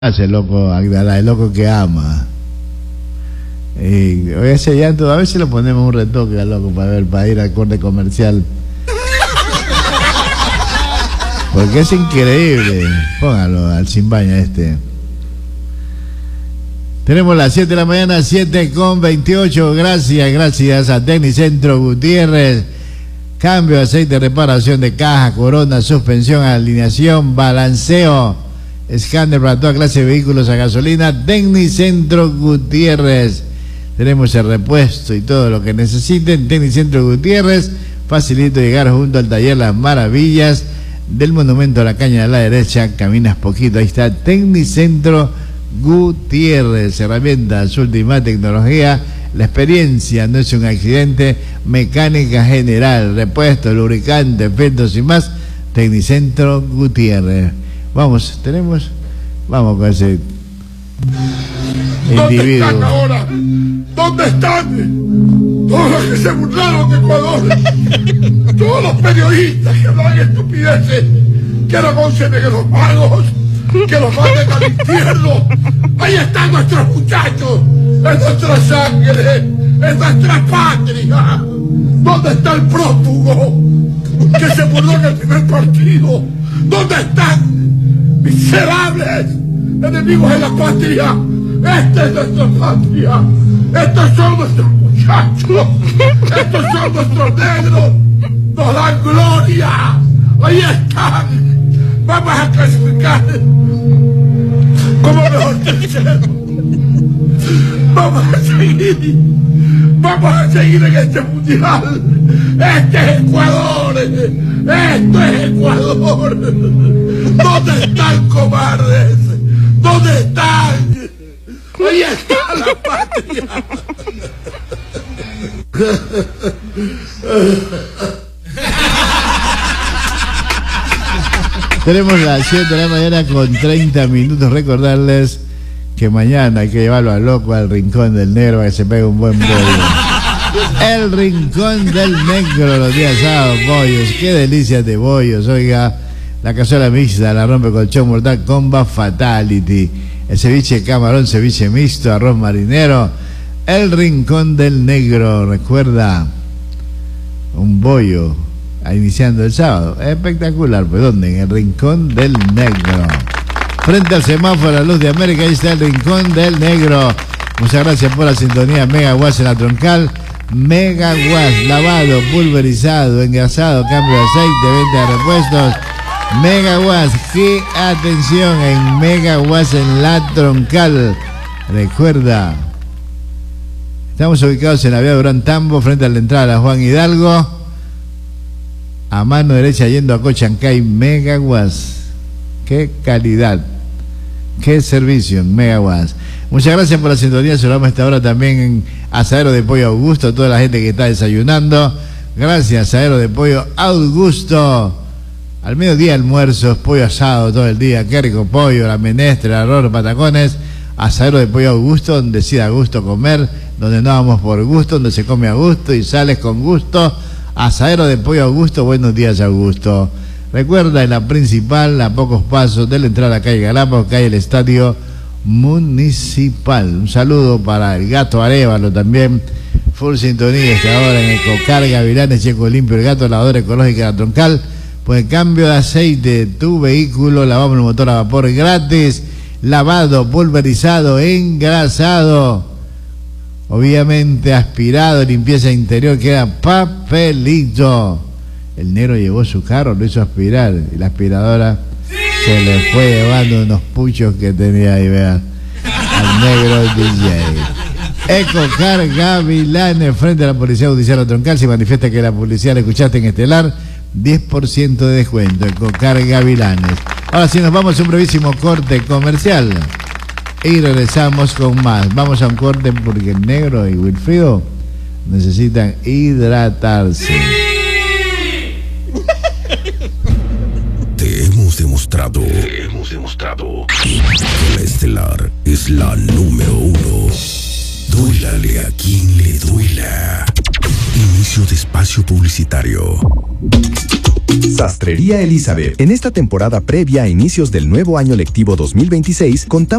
hace el loco, el loco que ama. Y ese llanto, a veces lo ponemos un retoque al loco para ir al corte comercial. Porque es increíble. Póngalo al Simbaña este. Tenemos las 7 de la mañana, 7:28. Gracias a Tecnicentro Gutiérrez. Cambio de aceite, reparación de caja, corona, suspensión, alineación, balanceo, escáner para toda clase de vehículos a gasolina. Tecnicentro Gutiérrez. Tenemos el repuesto y todo lo que necesiten. Tecnicentro Gutiérrez. Facilito llegar junto al taller Las Maravillas del Monumento a la Caña de la derecha. Caminas poquito, ahí está Tecnicentro Gutiérrez. Herramientas, última tecnología. La experiencia no es un accidente. Mecánica general, repuesto, lubricante, filtros y más. Tecnicentro Gutiérrez. Vamos con ese individuo. ¿Dónde están ahora? ¿Dónde están? Todos los que se burlaron de Ecuador, todos los periodistas que hablan estupideces, que nos conceden los magos, que los manden al infierno. Ahí están nuestros muchachos, es nuestra sangre, es nuestra patria. ¿Dónde está el prófugo que se burló en el primer partido? ¿Dónde están? Miserables, enemigos de la patria. Esta es nuestra patria. Estos son nuestros muchachos. Estos son nuestros negros. Nos dan gloria. Ahí están. Vamos a clasificar como mejor tercero. Vamos a seguir en este mundial. Este es Ecuador. Esto es Ecuador. ¿Dónde están, cobardes? ¿Dónde están? Ahí está la patria. Tenemos las 7 de la mañana con 30 minutos. Recordarles que mañana hay que llevarlo al loco al Rincón del Negro para que se pegue un buen bollo. El Rincón del Negro los días sábados, bollos. Qué delicia de bollos. Oiga, la cazuela mixta, la rompe colchón mortal, comba fatality. El ceviche de camarón, ceviche mixto, arroz marinero. El Rincón del Negro, recuerda, un bollo iniciando el sábado. Espectacular, pues ¿dónde? En el Rincón del Negro. Frente al semáforo, la Luz de América, ahí está el Rincón del Negro. Muchas gracias por la sintonía. Megawatt en la troncal. Megawatt, lavado, pulverizado, engrasado, cambio de aceite, venta de repuestos. Megawatt, qué atención en Megawatt en la troncal. Recuerda, estamos ubicados en la vía Durán Tambo, frente a la entrada de la Juan Hidalgo, a mano derecha yendo a Cochancay. Megawatt, qué calidad, qué servicio en Megawatt. Muchas gracias por la sintonía. Saludamos a esta hora también en Asadero de Pollo Augusto, a toda la gente que está desayunando. Gracias, Asadero de Pollo Augusto. Al mediodía almuerzos, pollo asado todo el día, qué rico pollo, la menestra, el arroz, los patacones. Asadero de Pollo Augusto, donde sí da gusto comer, donde no vamos por gusto, donde se come a gusto y sales con gusto. Asadero de Pollo Augusto, buenos días, Augusto. Recuerda, en la principal, a pocos pasos de la entrada a la calle Galápagos, calle el Estadio Municipal. Un saludo para el Gato Arévalo también, full sintonía esta hora en Ecocar, Gavilanes, Checo Limpio, el Gato, lavadora ecológica de la troncal. Pues cambio de aceite de tu vehículo, lavamos el motor a vapor gratis, lavado, pulverizado, engrasado, obviamente aspirado, limpieza interior, queda papelito. El negro llevó su carro, lo hizo aspirar y la aspiradora se le fue llevando unos puchos que tenía ahí, vean, al negro DJ. Ecocar Gavilanes, frente a la Policía Judicial de Troncal. Si manifiesta que la publicidad la escuchaste en Estelar, 10% de descuento. Ecocar Gavilanes. Ahora sí, nos vamos a un brevísimo corte comercial y regresamos con más. Vamos a un corte porque el negro y Wilfrido necesitan hidratarse. Te hemos demostrado que la Estelar es la número 1. Duélale a quien le duela. Inicio inicio de espacio publicitario. Sastrería Elizabeth. En esta temporada previa a inicios del nuevo año lectivo 2026, contamos